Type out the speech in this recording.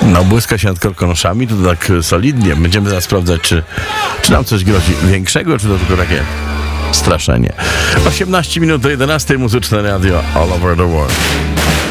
No, błyska się nad korkonoszami, to tak solidnie. Będziemy teraz sprawdzać, czy nam coś grozi większego, czy to tylko takie straszenie. 18 minut do 11, muzyczne radio All Over the World.